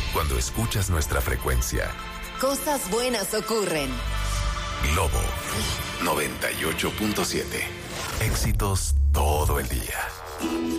cuando escuchas nuestra frecuencia. Cosas buenas ocurren. Globo 98.7. Éxitos todo el día.